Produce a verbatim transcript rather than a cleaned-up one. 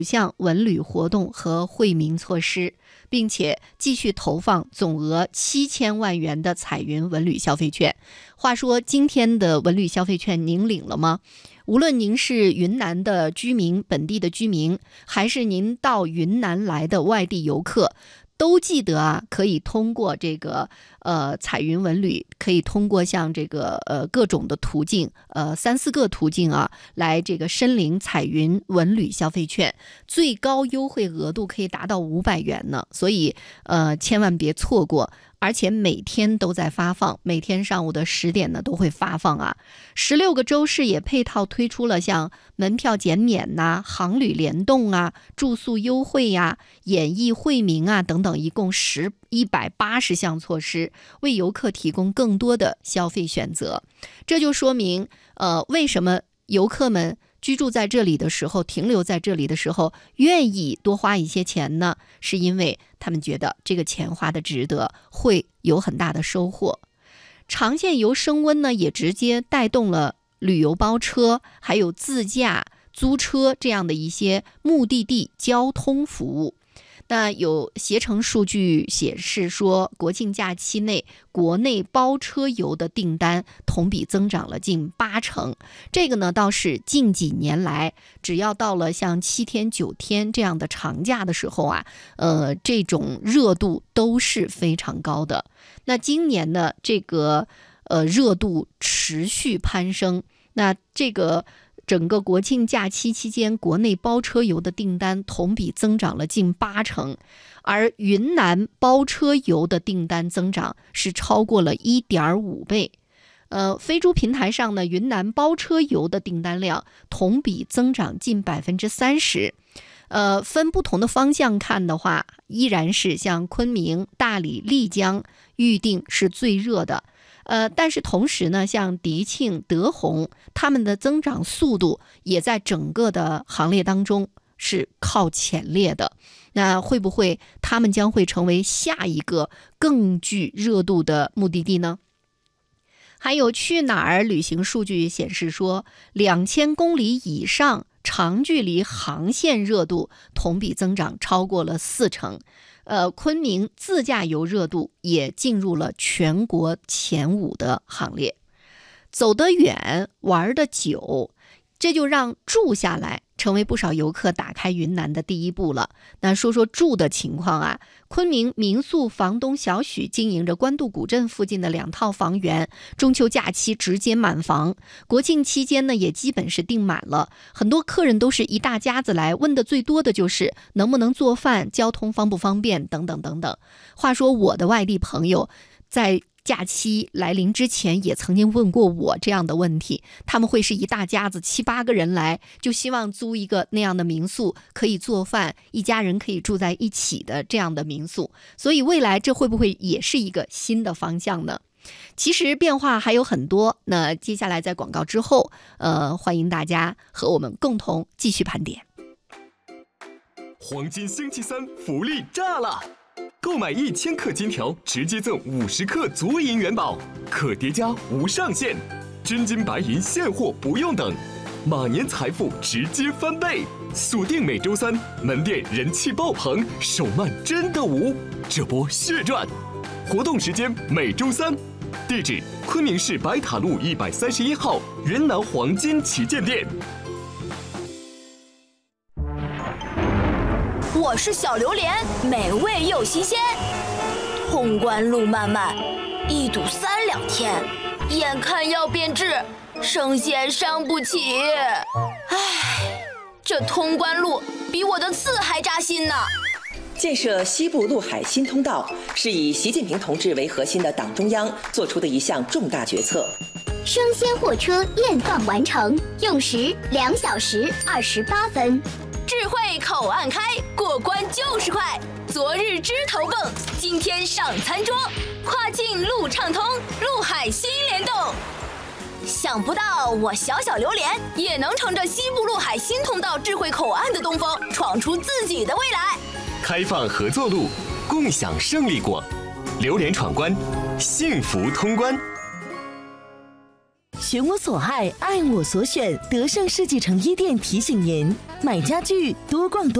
项文旅活动和惠民措施，并且继续投放总额七千万元的彩云文旅消费券。话说今天的文旅消费券您领了吗？无论您是云南的居民、本地的居民，还是您到云南来的外地游客，都记得啊，可以通过这个呃彩云文旅，可以通过像这个呃各种的途径，呃三四个途径啊，来这个申领彩云文旅消费券，最高优惠额度可以达到五百元呢，所以呃千万别错过。而且每天都在发放，每天上午的十点呢都会发放啊。十六个州市也配套推出了像门票减免呐、啊、航旅联动啊、住宿优惠呀、啊、演艺惠民啊等等，一共十一百八十项措施，为游客提供更多的消费选择。这就说明，呃，为什么游客们居住在这里的时候，停留在这里的时候，愿意多花一些钱呢？是因为他们觉得这个钱花的值得，会有很大的收获。长线游升温呢，也直接带动了旅游包车，还有自驾、租车这样的一些目的地交通服务。那有携程数据显示说，国庆假期内国内包车游的订单同比增长了近八成。这个呢，倒是近几年来，只要到了像七天、九天这样的长假的时候啊，呃，这种热度都是非常高的。那今年呢，这个呃热度持续攀升。那这个整个国庆假期期间，国内包车游的订单同比增长了近八成，而云南包车游的订单增长是超过了 一点五倍。呃，飞猪平台上呢，云南包车游的订单量同比增长近百分之三十。呃，分不同的方向看的话，依然是像昆明、大理、丽江预订是最热的。呃，但是同时呢，像迪庆、德宏，他们的增长速度也在整个的行列当中是靠前列的。那会不会他们将会成为下一个更具热度的目的地呢？还有去哪儿旅行数据显示说，两千公里以上长距离航线热度同比增长超过了四成。呃，昆明自驾游热度也进入了全国前五的行列。走得远，玩得久，这就让住下来成为不少游客打开云南的第一步了。那说说住的情况啊，昆明民宿房东小许经营着官渡古镇附近的两套房源，中秋假期直接满房，国庆期间呢也基本是订满了。很多客人都是一大家子来，问的最多的就是能不能做饭，交通方不方便等等等等。话说我的外地朋友在假期来临之前也曾经问过我这样的问题，他们会是一大家子七八个人来，就希望租一个那样的民宿，可以做饭，一家人可以住在一起的这样的民宿。所以未来这会不会也是一个新的方向呢？其实变化还有很多，那接下来在广告之后，呃，欢迎大家和我们共同继续盘点。 黄金星期三福利炸了！购买一千克金条，直接赠五十克足银元宝，可叠加无上限，真金白银现货不用等，马年财富直接翻倍。锁定每周三，门店人气爆棚，手慢真的无，这波血赚！活动时间每周三，地址昆明市白塔路一百三十一号云南黄金旗舰店。 我是小榴莲，美味又新鲜。通关路漫漫，一堵三两天，眼看要变质，生鲜伤不起。唉，这通关路比我的刺还扎心呢。 建设西部陆海新通道是以习近平同志为核心的党中央做出的一项重大决策。 生鲜货车验放完成，用时两小时二十八分。 智慧口岸开，过关就是快。昨日枝头蹦，今天上餐桌。跨境路畅通，陆海新联动。想不到我小小榴莲也能乘着西部陆海新通道智慧口岸的东风，闯出自己的未来。 开放合作路，共享胜利果。榴莲闯关，幸福通关。 选我所爱，爱我所选。德胜世纪城一店提醒您：买家具多逛多。